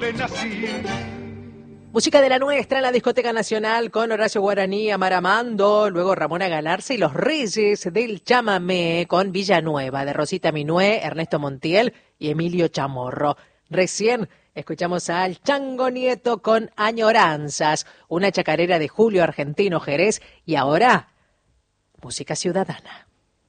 Música de la nuestra en la Discoteca Nacional con Horacio Guaraní, Amar Amando, luego Ramona Galarza y Los Reyes del Chamamé con Villanueva, de Rosita Minué, Ernesto Montiel y Emilio Chamorro. Recién escuchamos al Chango Nieto con Añoranzas, una chacarera de Julio Argentino Jerez y ahora, música ciudadana.